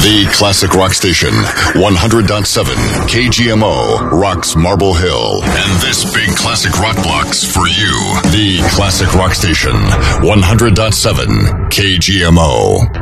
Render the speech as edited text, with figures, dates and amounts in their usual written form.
The Classic Rock Station, 100.7 KGMO, rocks Marble Hill. And this big classic rock box for you. The Classic Rock Station, 100.7 KGMO.